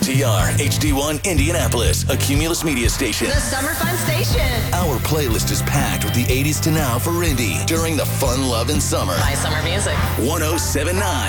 WMTR, HD1 Indianapolis, a Cumulus media station. The Summer Fun Station. Our playlist is packed with the 80s to now for Indy during the fun, love, and summer. By Summer Music. 1079